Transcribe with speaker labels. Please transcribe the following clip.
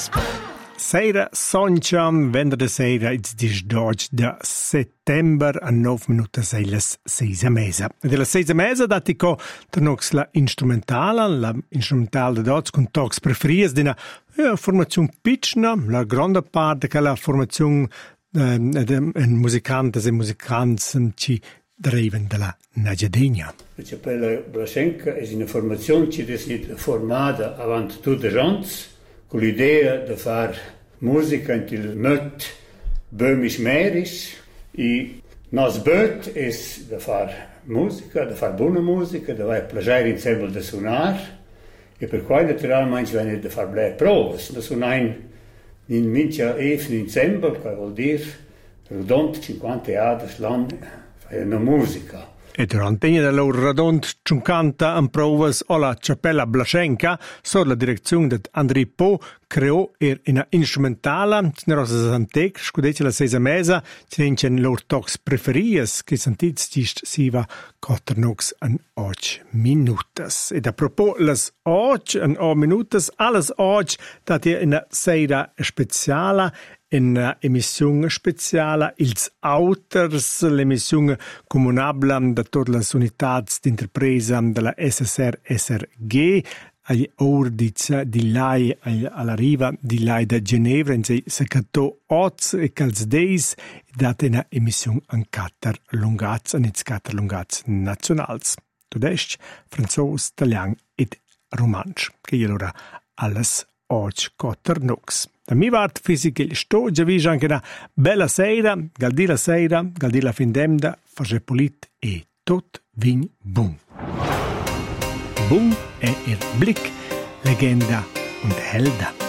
Speaker 1: Miutas.
Speaker 2: Sera Soncia, venerdì sera, il 12 di settembre, a 9 minuti sei le 6:30. E della 6:30 datico tornox la instrumentale di dots con tox preferis di una formazione piccina, la grande parte che la formazione musicantes e musicanti ci derivano dalla Nagiadegna.
Speaker 3: La Cappella Blaschenka è una formazione che è formata avanti tutti gli anni, con l'idea di fare musica in il modo böhmisch-mährisch. E nos böt è di fare musica, di fare buona musica, di avere piacere insieme di suonare. E per cui naturalmente viene di fare belle prove. Da suonare in minchia even insieme, che vuol dire rodont 50 anni lang fare una musica.
Speaker 2: E durante la loro radont 50 provas alla Cappella Blaschenka, sotto la direzione di Andrei Po, creò una instrumentale, ci ne santec, scudece la 6:30, ci ne loro tox preferies, che sentite si va coternox an 8 minutas. E a propos las 8 minutas, alles 8, dat è una sera speciale, in emissione speciale, ils Auters, l'emissione comunabile da tutte le unità di intrapresa della SSR-SRG, agli ordiz di lei alla riva di lei da Ginevra, in cui si cattò 8 e calz days, data una emissione in 4 lungazzi, in 4 lungazzi nazionali. Tedesco, francese, italiano e romansch, che allora alles 8 coternox. Da mi vart fisica il sto, già vi anche una bella sera, galdi la fin d'emda, face polit e tot vin bun. Bun è il Blick, Legenda und Helda.